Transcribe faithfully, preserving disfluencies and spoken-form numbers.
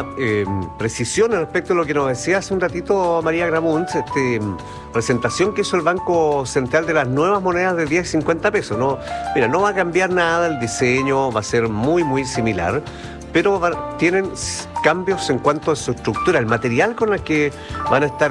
alguna eh, precisiones respecto a lo que nos decía hace un ratito María Gramunt, este, presentación que hizo el Banco Central de las nuevas monedas de diez y cincuenta pesos. No, mira, no va a cambiar nada el diseño, va a ser muy, muy similar, pero va, tienen cambios en cuanto a su estructura, el material con el que van a estar